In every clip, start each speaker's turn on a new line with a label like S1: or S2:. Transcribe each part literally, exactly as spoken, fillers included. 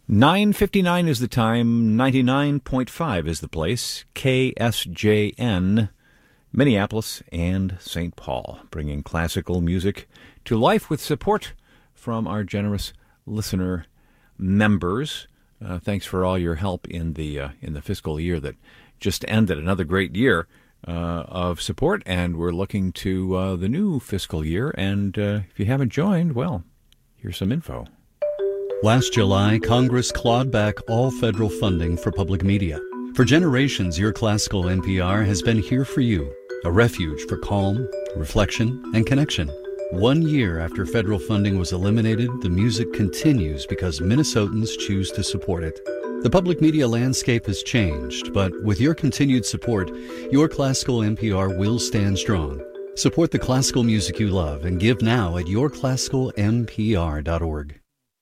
S1: nine fifty-nine is the time, ninety-nine point five is the place, K S J N, Minneapolis and Saint Paul, bringing classical music to life with support from our generous listener members. Uh, thanks for all your help in the uh, in the fiscal year that just ended. Another great year uh, of support, and we're looking to uh, the new fiscal year. And uh, if you haven't joined, well, here's some info.
S2: Last July, Congress clawed back all federal funding for public media. For generations, your classical N P R has been here for you, a refuge for calm, reflection, and connection. One year after federal funding was eliminated, the music continues because Minnesotans choose to support it. The public media landscape has changed, but with your continued support, your classical N P R will stand strong. Support the classical music you love and give now at your classical n p r dot org.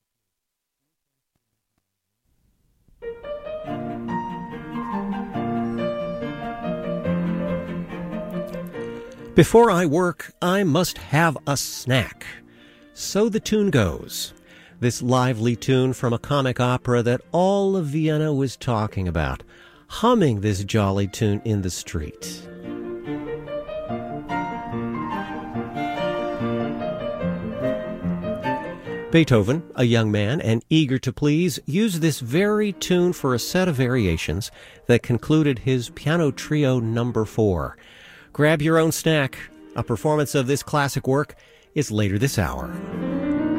S3: Before I work, I must have a snack. So the tune goes. This lively tune from a comic opera that all of Vienna was talking about, humming this jolly tune in the street. Beethoven, a young man and eager to please, used this very tune for a set of variations that concluded his piano trio number four. Grab your own snack. A performance of this classic work is later this hour.